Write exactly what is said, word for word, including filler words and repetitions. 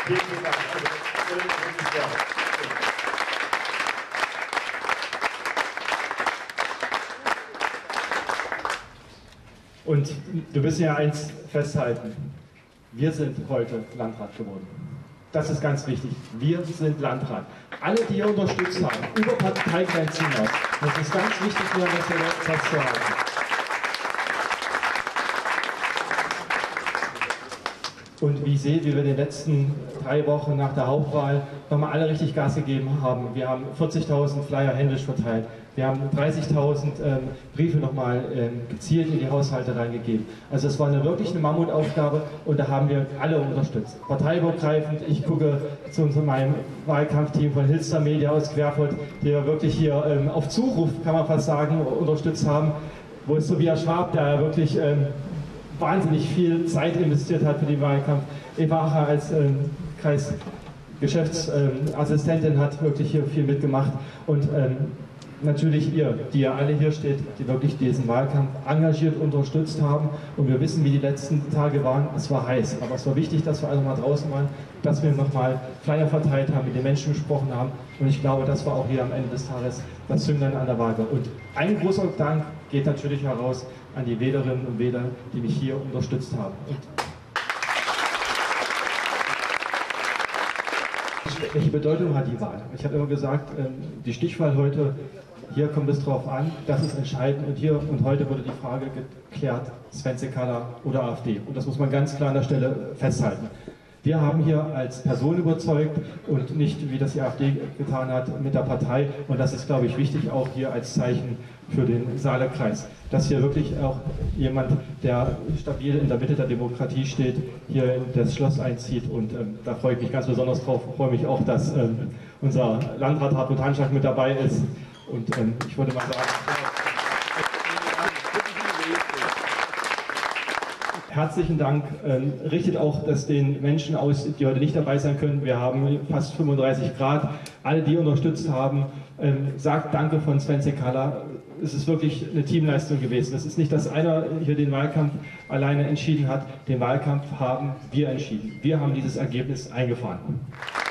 Vielen, vielen Dank. Und du wirst ja eins festhalten, wir sind heute Landrat geworden. Das ist ganz wichtig, wir sind Landrat. Alle, die ihr unterstützt haben, über Parteigrenzen hinaus, das ist ganz wichtig, mir das festzuhalten. Und wie ich sehe, wie wir in den letzten drei Wochen nach der Hauptwahl nochmal alle richtig Gas gegeben haben. Wir haben vierzigtausend Flyer händisch verteilt. Wir haben dreißigtausend ähm, Briefe nochmal ähm, gezielt in die Haushalte reingegeben. Also es war eine, wirklich eine Mammutaufgabe und da haben wir alle unterstützt. Parteiübergreifend, ich gucke zu unserem, meinem Wahlkampfteam von Hilster Media aus Querfurt, die wir wirklich hier ähm, auf Zuruf, kann man fast sagen, unterstützt haben. Wo es Tobias Schwab, der wirklich ähm, wahnsinnig viel Zeit investiert hat für den Wahlkampf. Eva Acher als ähm, Kreisgeschäftsassistentin ähm, hat wirklich hier viel mitgemacht und ähm, natürlich ihr, die ja alle hier steht, die wirklich diesen Wahlkampf engagiert unterstützt haben und wir wissen, wie die letzten Tage waren, es war heiß, aber es war wichtig, dass wir alle mal draußen waren, dass wir nochmal Flyer verteilt haben, mit den Menschen gesprochen haben und ich glaube, das war auch hier am Ende des Tages das Zünglein an der Waage. Und ein großer Dank geht natürlich heraus an die Wählerinnen und Wähler, die mich hier unterstützt haben. Und welche Bedeutung hat die Wahl? Ich habe immer gesagt, die Stichwahl heute, hier kommt es drauf an, das ist entscheidend und hier und heute wurde die Frage geklärt, Sven Cekala oder AfD. Und das muss man ganz klar an der Stelle festhalten. Wir haben hier als Person überzeugt und nicht, wie das die AfD getan hat, mit der Partei. Und das ist, glaube ich, wichtig, auch hier als Zeichen für den Saale-Kreis. Dass hier wirklich auch jemand, der stabil in der Mitte der Demokratie steht, hier in das Schloss einzieht. Und ähm, da freue ich mich ganz besonders drauf. Ich freue mich auch, dass ähm, unser Landrat Hartmut Hanschak mit dabei ist. Und ähm, ich würde mal sagen... Herzlichen Dank. Ähm, richtet auch das den Menschen aus, die heute nicht dabei sein können. Wir haben fast fünfunddreißig Grad. Alle, die unterstützt haben, ähm, sagt Danke von Sven Cekala. Es ist wirklich eine Teamleistung gewesen. Es ist nicht, dass einer hier den Wahlkampf alleine entschieden hat. Den Wahlkampf haben wir entschieden. Wir haben dieses Ergebnis eingefahren.